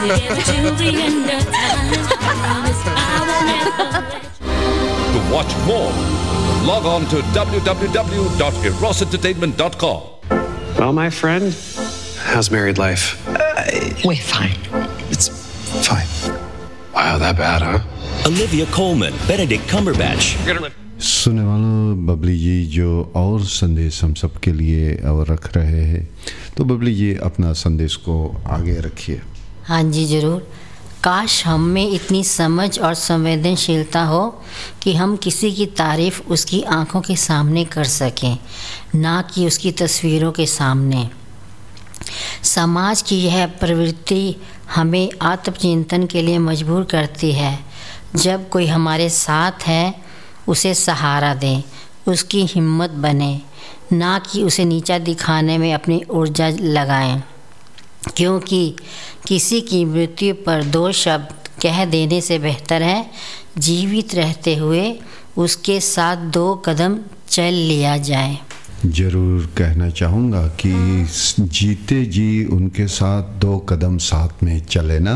together till the end of time. I promise I will never let you. To watch more, log on to www.erosentertainment.com. Well, my friend, how's married life? We're fine. It's fine. Wow, that bad, huh? Olivia Colman, Benedict Cumberbatch. सुनने वालों, बबली जी जो और संदेश हम सब के लिए और रख रहे हैं, तो बबली जी अपना संदेश को आगे रखिए। हाँ जी ज़रूर। काश हम में इतनी समझ और संवेदनशीलता हो कि हम किसी की तारीफ़ उसकी आंखों के सामने कर सकें, ना कि उसकी तस्वीरों के सामने। समाज की यह प्रवृत्ति हमें आत्मचिंतन के लिए मजबूर करती है। जब कोई हमारे साथ है उसे सहारा दें, उसकी हिम्मत बने, ना कि उसे नीचा दिखाने में अपनी ऊर्जा लगाएं। क्योंकि किसी की मृत्यु पर 2 शब्द कह देने से बेहतर है जीवित रहते हुए उसके साथ 2 कदम चल लिया जाए। ज़रूर कहना चाहूँगा कि जीते जी उनके साथ 2 कदम साथ में चले ना।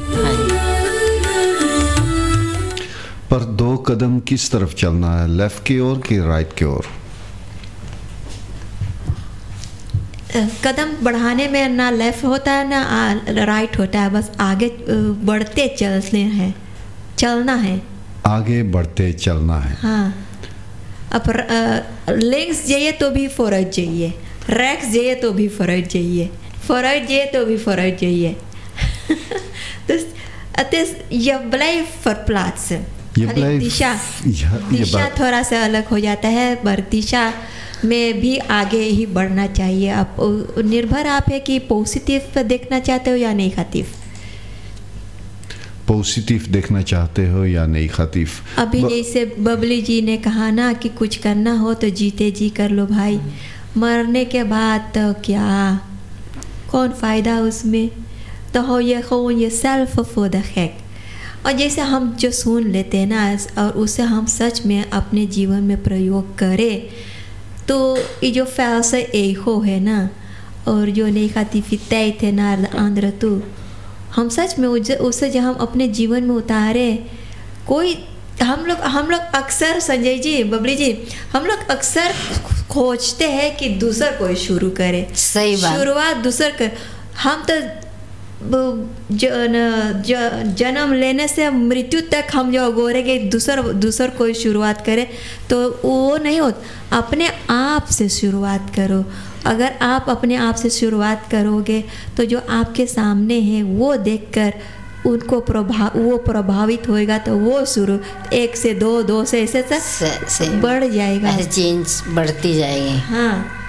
पर 2 कदम किस तरफ चलना है, लेफ़्ट की ओर कि राइट की ओर? कदम बढ़ाने में ना लेफ़्ट होता है ना राइट होता है, बस आगे बढ़ते चलना है। आगे बढ़ते चलना है। हाँ, अब लिंक्स जाइए तो भी फॉरवर्ड जाइए, रैक्स जाइए तो भी फॉरवर्ड जाइए, फॉरवर्ड जाइए तो भी फॉरवर्ड जाइए। Dus het is, je blijft verplaatsen. दिशा थोड़ा सा अलग हो जाता है, पर दिशा में भी आगे ही बढ़ना चाहिए। आप निर्भर आप है कि पॉजिटिव देखना चाहते हो या नेगेटिव। पॉजिटिव देखना चाहते हो या नेगेटिव। अभी जैसे बबली जी ने कहा ना कि कुछ करना हो तो जीते जी कर लो भाई, मरने के बाद तो क्या, कौन फ़ायदा उसमें, तो हो ये सेल्फ फॉर द हैक। और जैसे हम जो सुन लेते हैं ना और उसे हम सच में अपने जीवन में प्रयोग करें, तो ये जो फैलसा एको है ना और जो नेगेटिविटी थे ना अंदर, तो हम सच में उसे जब हम अपने जीवन में उतारे, कोई हम लोग अक्सर, संजय जी, बबली जी, हम लोग अक्सर खोजते हैं कि दूसरा कोई शुरू करे। सही बात। शुरुआत दूसरा कर। हम तो जन्म लेने से मृत्यु तक हम जो गोरेंगे दूसर कोई शुरुआत करे तो वो नहीं होता। अपने आप से शुरुआत करो। अगर आप अपने आप से शुरुआत करोगे तो जो आपके सामने है वो देखकर उनको वो प्रभावित होएगा, तो वो शुरू 1 से 2, 2 से ऐसे बढ़ जाएगा, चेंज बढ़ती जाएगी। हाँ,